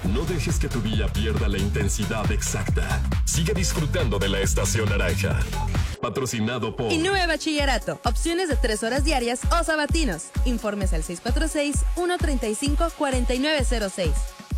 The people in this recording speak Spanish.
No dejes que tu día pierda la intensidad exacta. Sigue disfrutando de la Estación Naranja. Patrocinado por Inúe Bachillerato. Opciones de 3 horas diarias o sabatinos. Informes al 646-135-4906.